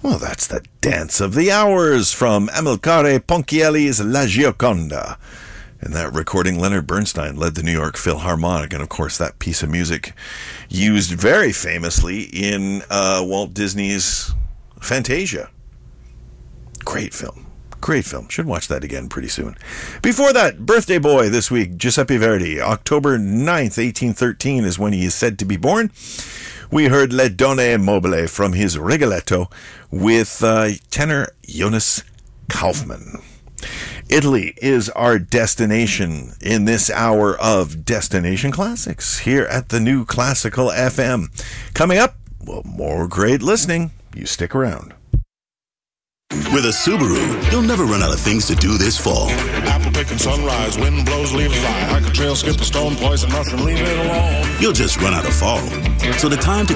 Well, that's the Dance of the Hours from Amilcare Ponchielli's La Gioconda. In that recording, Leonard Bernstein led the New York Philharmonic, and of course that piece of music used very famously in Walt Disney's Fantasia. Great film. Great film. Should watch that again pretty soon. Before that, birthday boy this week, Giuseppe Verdi. October 9th, 1813 is when he is said to be born. We heard Le Donne Mobile from his Rigoletto with tenor Jonas Kaufmann. Italy is our destination in this hour of Destination Classics here at the New Classical FM. Coming up, well, more great listening. You stick around. With a Subaru, you'll never run out of things to do this fall. Apple picking sunrise, wind blows, leaves fly. Hike a trail, skip a stone, poison mushroom, leave it alone. You'll just run out of fall. So the time to